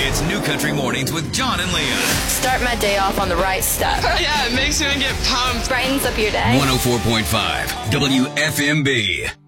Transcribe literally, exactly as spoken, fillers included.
It's New Country Mornings with John and Leah. Start my day off on the right step. Yeah, it makes me get pumped. Brightens up your day. one oh four point five W F M B.